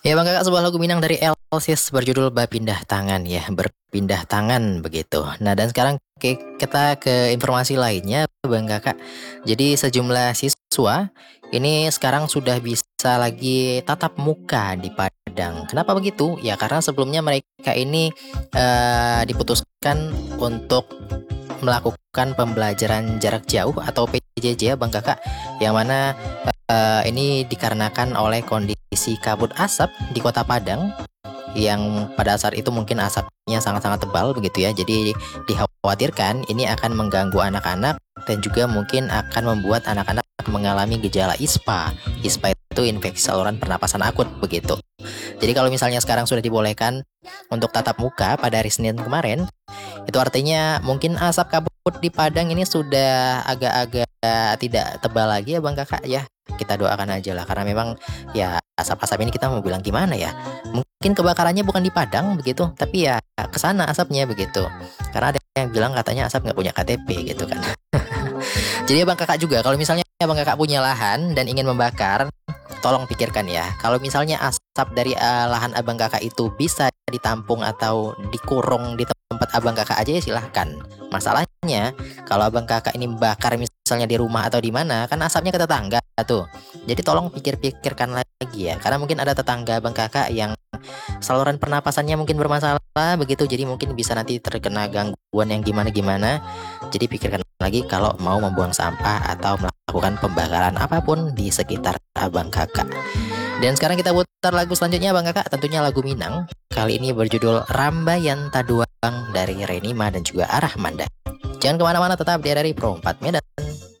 Ya Bang Kakak, sebuah lagu Minang dari Elsis berjudul Bapindah Tangan ya, berpindah tangan begitu. Nah dan sekarang kita ke informasi lainnya Bang Kakak. Jadi sejumlah siswa ini sekarang sudah bisa lagi tatap muka di Padang. Kenapa begitu? Ya karena sebelumnya mereka ini diputuskan untuk melakukan pembelajaran jarak jauh atau PJJ ya Bang Kakak, yang mana ini dikarenakan oleh kondisi kabut asap di Kota Padang yang pada saat itu mungkin asapnya sangat-sangat tebal begitu ya. Jadi dikhawatirkan ini akan mengganggu anak-anak dan juga mungkin akan membuat anak-anak mengalami gejala ISPA. ISPA itu infeksi saluran pernapasan akut begitu. Jadi kalau misalnya sekarang sudah dibolehkan untuk tatap muka pada hari Senin kemarin, itu artinya mungkin asap kabut di Padang ini sudah agak-agak tidak tebal lagi ya Bang Kakak ya. Kita doakan aja lah karena memang ya asap-asap ini kita mau bilang gimana ya. Mungkin kebakarannya bukan di Padang begitu, tapi ya ke sana asapnya begitu. Karena ada yang bilang katanya asap nggak punya KTP gitu kan. Jadi ya Bang Kakak juga kalau misalnya Bang Kakak punya lahan dan ingin membakar, tolong pikirkan ya. Kalau misalnya asap dari lahan Abang Kakak itu bisa ditampung atau dikurung di tempat Abang Kakak aja ya silahkan. Masalahnya kalau Abang Kakak ini bakar misalnya di rumah atau di mana, kan asapnya ke tetangga tuh. Jadi tolong pikir-pikirkan lagi ya. Karena mungkin ada tetangga Abang Kakak yang saluran pernapasannya mungkin bermasalah begitu, jadi mungkin bisa nanti terkena gangguan yang gimana-gimana. Jadi pikirkan lagi kalau mau membuang sampah atau melakukan pembakaran apapun di sekitar Abang Kakak. Dan sekarang kita putar lagu selanjutnya Abang Kakak, tentunya lagu Minang. Kali ini berjudul Rambayan Taduang dari Renima dan juga Arah Manda. Jangan kemana-mana, tetap di RRI Pro 4 Medan.